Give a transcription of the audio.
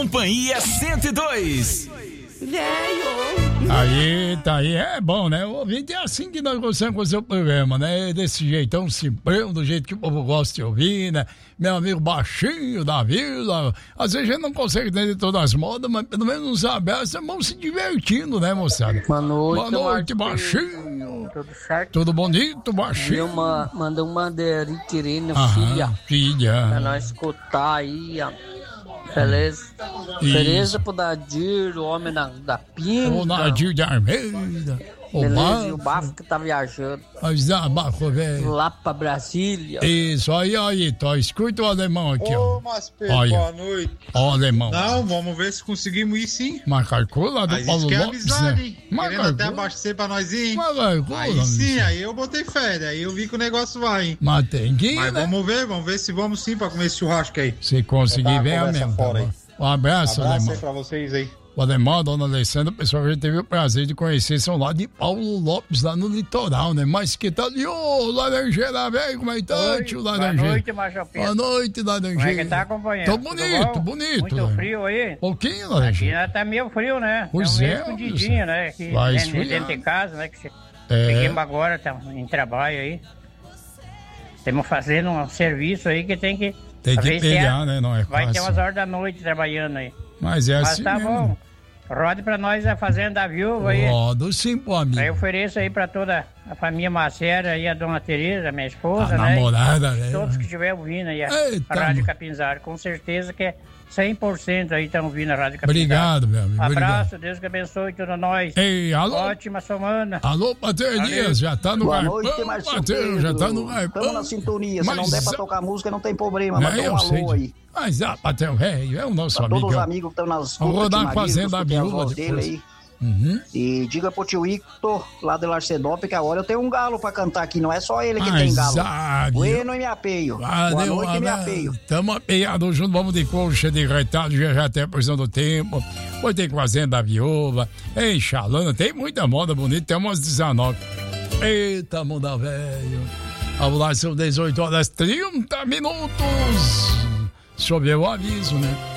Companhia 102. Aí, tá aí, é bom, né? O ouvinte é assim que nós gostamos com o seu programa, né? Desse jeitão simprão, do jeito que o povo gosta de ouvir, né? Meu amigo baixinho da vila. Às vezes a gente não consegue entender todas as modas, mas pelo menos nos abraços vamos se divertindo, né, moçada? Boa noite, boa noite, baixinho. Tudo certo? Tudo bonito, baixinho. Manda uma Tirina, filha. Pra nós escutar aí, ó. Beleza? Beleza pro Nadir, o homem da Pinta. O Nadir de Almeida. Beleza, e o Bafo que tá viajando. Mas Bafo, velho. Lá pra Brasília. Isso, aí, Tó. Escuta o alemão aqui, ó. Ô, Maspero, boa noite. Ó, alemão. Não, vamos ver se conseguimos ir sim. Mas calcula do mas Paulo isso que é Lopes, amizade, né? hein? Querendo até abastecer pra nós ir, hein? Aí sim, aí eu botei fé, aí eu vi que o negócio vai, hein? Mas tem que ir, mas né? vamos ver se vamos sim pra comer esse churrasco aí. Se conseguir, vem mesmo. Fora aí. Um abraço, alemão. Aí pra vocês aí. O alemão, dona Alessandra, o pessoal já teve o prazer de conhecer, são lá de Paulo Lopes, lá no litoral, né? Mas que tal? Ô, Laranjeira, velho, como é que tá, tio Laranjeira? Boa noite, Macho Pedro. Boa noite, Laranjeira. Como é que tá, acompanhando? Tô bonito. Muito frio aí? Pouquinho, Laranjeira. Aqui tá meio frio, né? Pois meio é, escondidinho, né? Aqui dentro de casa, né? Que peguemos agora, tá em trabalho aí. Estamos fazendo um serviço aí que tem que... Tem que pegar, né? Não é vai fácil. ter umas horas da noite trabalhando aí. Mas é assim tá mesmo. Bom. Rode pra nós a Fazenda da Viúva aí. Rodo sim, pô, amigo. Aí eu ofereço aí pra toda a família Macera e a dona Tereza, minha esposa, a né? namorada, né? Todos que estiverem ouvindo aí a Rádio Capinzara. Com certeza que é 100% aí estão ouvindo a Rádio Capinzara. Obrigado, meu amigo. Abraço, Deus que abençoe todos nós. Ei, alô? Ótima semana. Alô, Pater Dias, já tá no garpão. Boa noite, Marcelo. Já tá no garpão. Estamos na sintonia, se não der pra tocar música não tem problema, mas dá um alô aí. Mas, Pater, velho, é o nosso pra amigo. Todos os amigos que estão nas vamos rodar a Fazenda da Viúva dele aí. E diga pro tio Ictor, lá de Larcedop, que agora eu tenho um galo pra cantar aqui, não é só ele que tem galo. Bueno e me apeio. Boa noite e me apeio. Tamo apeados juntos, vamos de colcha de retalho, já até a porção do tempo. Depois tem Fazenda da Viúva, em Xalana, tem muita moda bonita, tem umas 19. Eita, muda velho. Vamos lá, são 18 horas 30 minutos. Choveu o aviso, né?